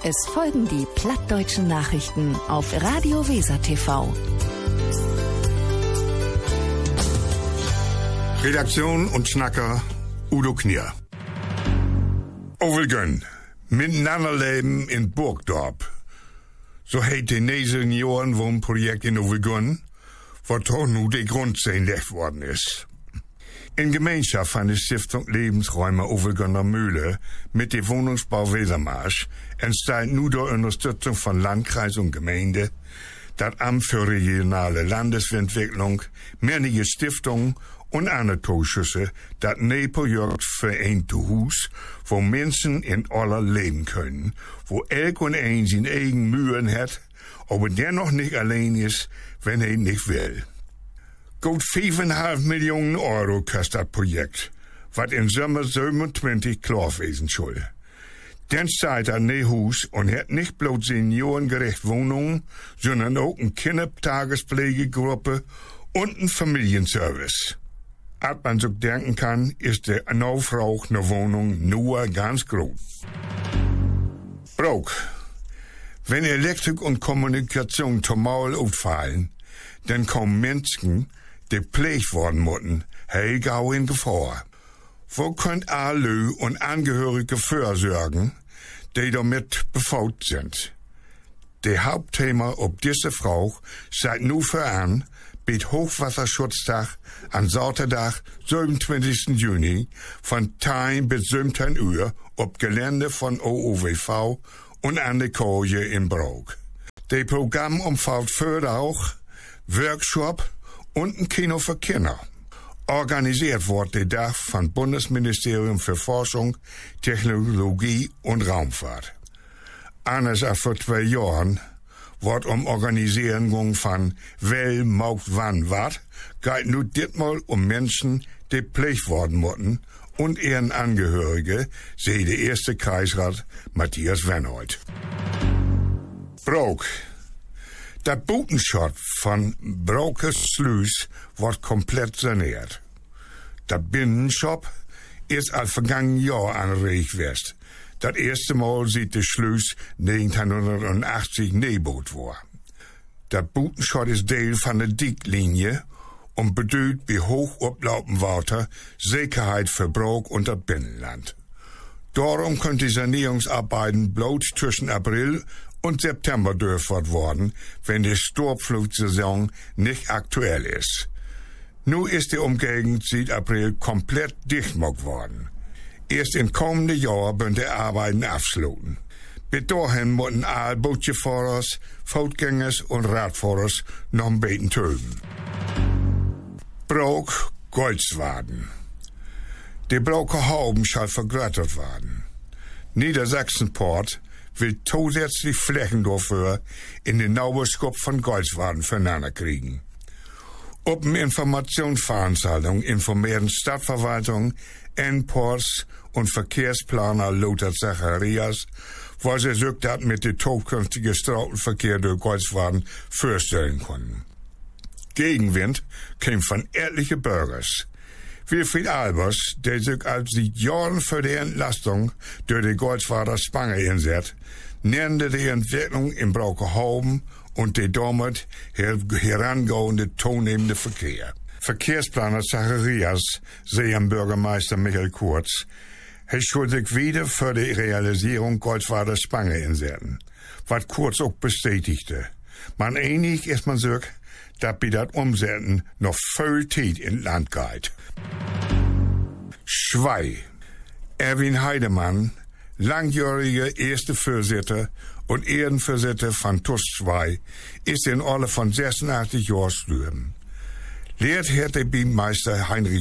Es folgen die plattdeutschen Nachrichten auf Radio Weser TV. Redaktion und Schnacker Udo Knier. Overgön, miteinander leben in Burgdorp. So heet de 9 Jahren Wohnprojekt in Overgön, wo toch nu de Grundsteen gelegd worden is. In Gemeinschaft van de Stiftung Lebensräume Overgönner Mühle mit dem Wohnungsbau Wesermarsch entsteht nu door Unterstützung von Landkreis und Gemeinde, das Amt für regionale Landesentwicklung, mehrere Stiftungen und andere Zuschüsse, das Projekt vereinte Hus, wo Menschen in aller leben können, wo elk und ein zijn eigen Mühen hat, aber dennoch nicht allein ist, wenn er nicht will. Gut 5,5 Millionen Euro kostet das Projekt, was im Sommer 27 klar wesen soll. Dann steht er ne Hus und hat nicht bloß seniorengerecht Wohnungen, sondern auch eine Kindertagespflegegruppe und einen Familienservice. Als man so denken kann, ist der Nachfrage nach Wohnung nur ganz groß. Brok. Wenn Elektrik und Kommunikation zumal ausfallen, dann kommen Menschen, die gepflegt worden müssen, gau in Gefahr. Wo könnt alle und Angehörige vorsorgen, die damit befault sind? Der Hauptthema ob diese Frau seit nu voran bietet Hochwasserschutzdag an Saterdag, 27. Juni, von 10 bis 17 Uhr ob Gelände von OOWV und an der Koje in Brok. Das Programm umfasst Förder auch Workshop und ein Kino für Kinder. Organisiert wird der Tag vom Bundesministerium für Forschung, Technologie und Raumfahrt. Anders als vor 2 Jahren wird Organisierung von wer, macht, wann, wat, geht nu ditmal Menschen, die gepflegt worden müssen und ihren Angehörige, sehe der erste Kreisrat Matthias Wenhold. Brok. Der Butenschott von Brokes Sluis wird komplett saniert. Der Binnenshop ist als vergangenes Jahr angeregt gewesen. Das erste Mal sieht der Sluis 1980 neerboot war. Der Butenschott ist Teil von der Dicklinie und bedeutet bei hochauflaufendem Wasser Sicherheit für Brok und das Binnenland. Darum können die Sanierungsarbeiten bloß zwischen April und September durchgeführt worden, wenn die Sturmflutsaison nicht aktuell ist. Nu ist die Umgegend seit April komplett dicht gemacht worden. Erst im kommenden Jahr werden die Arbeiten abschließen. Bis dahin müssen alle Bootjefahrers, Fußgängers und Radfahrers noch ein bisschen töben. Brok, Goldswaden. Die Broker Hauben soll vergrößert werden. Niedersachsenport will zusätzlich Flächen dafür in den Nauberskop von Goldswaden füreinander kriegen. Ob eine Informationsveranstaltung informieren Stadtverwaltung, Endports und Verkehrsplaner Lothar Zacharias, wo sie sich das mit dem zukünftigen Straßenverkehr durch Goldswaden vorstellen konnten. Gegenwind kam von etlichen Bürgers. Wilfried Albers, der sich als seit Jahren für die Entlastung durch die Goldswader Spange einsetzt, nannte die Entwicklung in Braukerhauben und die damit herangehende zunehmende Verkehr. Verkehrsplaner Zacharias, sehen Bürgermeister Michael Kurz, er schuldig wieder für die Realisierung Goldswader Spange einsetzen, was Kurz auch bestätigte. Man einig ist man sich, dass bei das Umsetzen noch viel Zeit in Land geht. Schwei. Erwin Heidemann, langjähriger erste Vorsitter und Ehrenvorsitter von TUS Schwei, ist in Alter von 86 Jahren gestorben. Lehrt hätte beim Meister Heinrich